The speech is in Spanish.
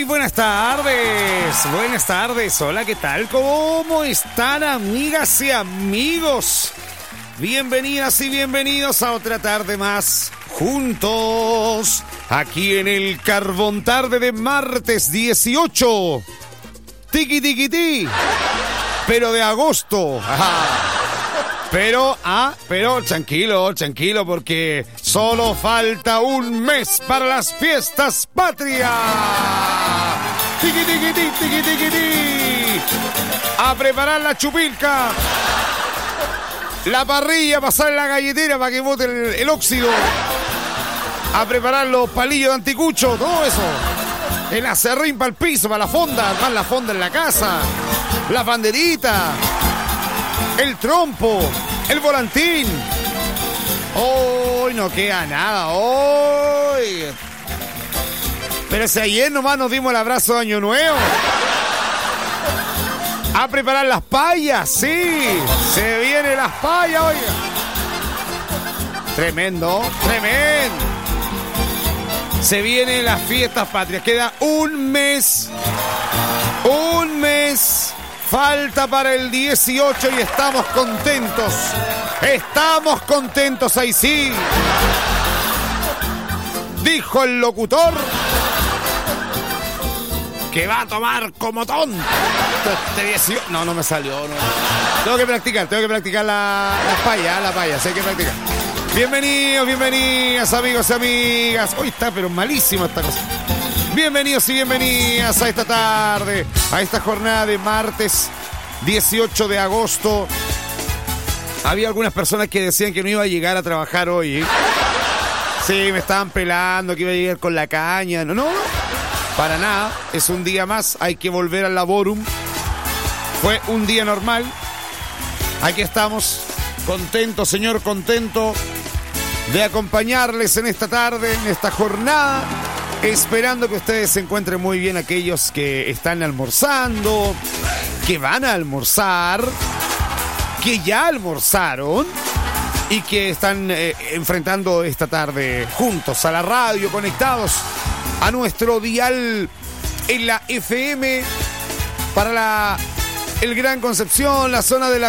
Muy buenas tardes, hola, ¿qué tal? ¿Cómo están, amigas y amigos? Bienvenidas y bienvenidos a otra tarde más, juntos, aquí en el Carbón Tarde de martes 18, tiki tiki ti, pero de agosto, Pero tranquilo, porque solo falta un mes para las fiestas patrias. Tiki, tiki, tiki, tiki, tiki, tiki. A preparar la chupilca, la parrilla, pasar la galletera para que bote el óxido. A preparar los palillos de anticucho, todo eso. El acerrín para el piso, para la fonda, más la fonda en la casa. La banderita. El trompo, el volantín. Hoy no queda nada, hoy. Pero si ayer nomás nos dimos el abrazo de Año Nuevo. A preparar las payas, sí. Se vienen las payas, oiga. Tremendo. Se vienen las fiestas patrias. Queda un mes. Falta para el 18 y estamos contentos, ahí sí. Dijo el locutor que va a tomar como tonto. No me salió. No. Tengo que practicar la paya, sí hay que practicar. Bienvenidos, amigos y amigas. Hoy está pero malísima esta cosa. Bienvenidos y bienvenidas a esta tarde, a esta jornada de martes 18 de agosto. Había algunas personas que decían que no iba a llegar a trabajar hoy, ¿eh? Sí, me estaban pelando, que iba a llegar con la caña. No, para nada. Es un día más, hay que volver al laborum. Fue un día normal. Aquí estamos, contento de acompañarles en esta tarde, en esta jornada. Esperando que ustedes se encuentren muy bien, aquellos que están almorzando, que van a almorzar, que ya almorzaron y que están enfrentando esta tarde juntos a la radio, conectados a nuestro dial en la FM para el Gran Concepción, la zona de la